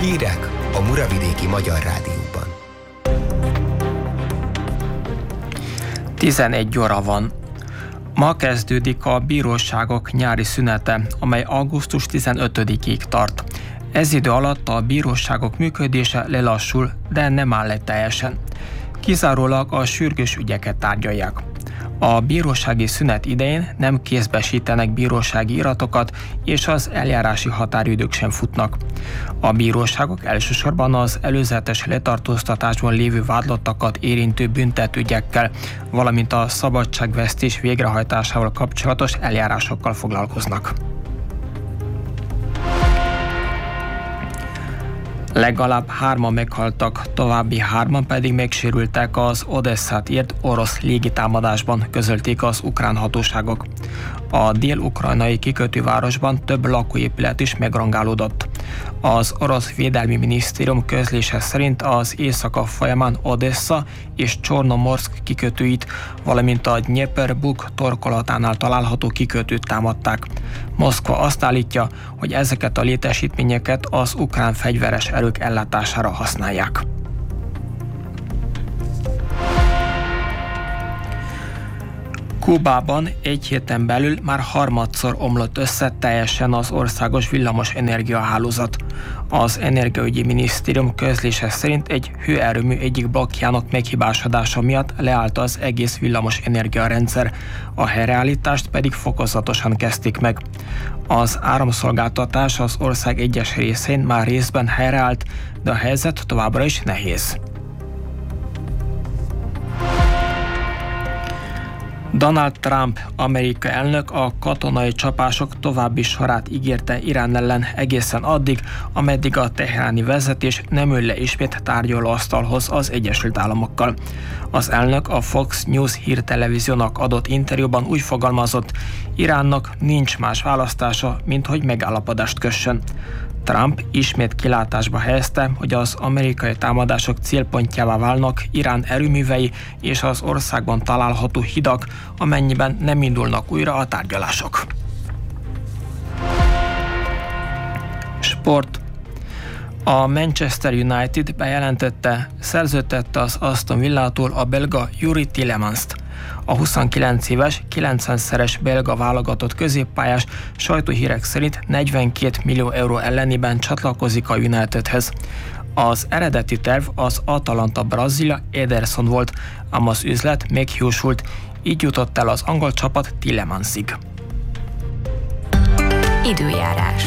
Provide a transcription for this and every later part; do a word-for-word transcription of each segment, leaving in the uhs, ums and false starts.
Hírek a Muravidéki Magyar Rádióban. tizenegy óra van. Ma kezdődik a bíróságok nyári szünete, amely augusztus tizenötödikéig tart. Ez idő alatt a bíróságok működése lelassul, de nem áll le teljesen. Kizárólag a sürgős ügyeket tárgyalják. A bírósági szünet idején nem kézbesítenek bírósági iratokat, és az eljárási határidők sem futnak. A bíróságok elsősorban az előzetes letartóztatásban lévő vádlottakat érintő büntetőügyekkel, valamint a szabadságvesztés végrehajtásával kapcsolatos eljárásokkal foglalkoznak. Legalább hárman meghaltak, további hárman pedig megsérültek az Odesszát ért orosz légitámadásban, közölték az ukrán hatóságok. A dél-ukrajnai kikötővárosban több lakóépület is megrongálódott. Az orosz védelmi minisztérium közlése szerint az éjszaka folyamán Odessa és Csornomorszk kikötőit, valamint a Dnyeper-Bug torkolatánál található kikötőt támadták. Moszkva azt állítja, hogy ezeket a létesítményeket az ukrán fegyveres erők ellátására használják. Kubában egy héten belül már harmadszor omlott össze teljesen az országos villamos energiahálózat. Az Energiaügyi Minisztérium közlése szerint egy hőerőmű egyik blokkjának meghibásodása miatt leállt az egész villamos energiarendszer, a helyreállítást pedig fokozatosan kezdték meg. Az áramszolgáltatás az ország egyes részén már részben helyreállt, de a helyzet továbbra is nehéz. Donald Trump, amerikai elnök a katonai csapások további sorát ígérte Irán ellen egészen addig, ameddig a teheráni vezetés nem ül le ismét tárgyalóasztalhoz az Egyesült Államokkal. Az elnök a Fox News hírtelevíziónak adott interjúban úgy fogalmazott, Iránnak nincs más választása, mint hogy megállapodást kössön. Trump ismét kilátásba helyezte, hogy az amerikai támadások célpontjává válnak Irán erőművei és az országban található hidak, amennyiben nem indulnak újra a tárgyalások. Sport. A Manchester United bejelentette, szerződtette az Aston Villától a belga Yuri Tielemans-t. A huszonkilenc éves, kilencvenszeres belga válogatott középpályás sajtóhírek szerint negyvenkét millió euró ellenében csatlakozik a Unitedhez. Az eredeti terv az Atalanta Brazília Ederson volt, ám az üzlet meghiúsult, így jutott el az angol csapat Tielemansig. Időjárás.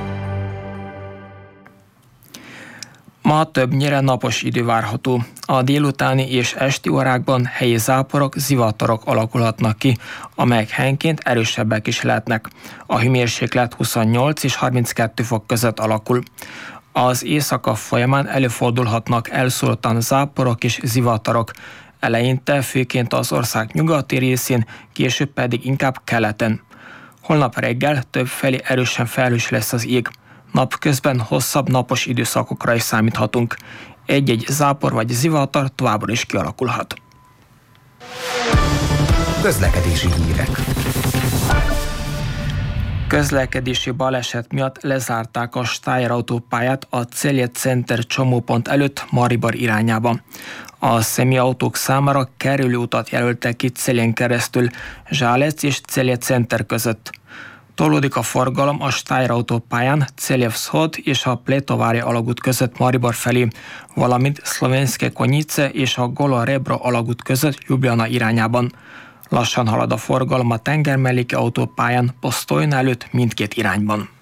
Ma többnyire napos idő várható. A délutáni és esti órákban helyi záporok, zivatarok alakulhatnak ki, amelyek helyenként erősebbek is lehetnek. A hőmérséklet huszonnyolc és harminckettő fok között alakul. Az éjszaka folyamán előfordulhatnak elszórtan záporok és zivatarok. Eleinte főként az ország nyugati részén, később pedig inkább keleten. Holnap reggel többfelé erősen felhős lesz az ég. Napközben hosszabb napos időszakokra is számíthatunk. Egy-egy zápor vagy zivatar továbbra is kialakulhat. Közlekedési hírek. Közlekedési baleset miatt lezárták a Steyr autópályát a Celje Center csomópont előtt Maribor irányába. A személyautók számára kerülőutat jelöltek ki Celjen keresztül, Zsálec és Celje Center között. Tolódik a forgalom a Steyr autópályán Celje Vzhod és a Pletovárja alagút között Maribor felé, valamint Szlovenske Konjice és a Gola Rebro alagút között Ljubljana irányában. Lassan halad a forgalom a tengermelléki autópályán Postojna előtt mindkét irányban.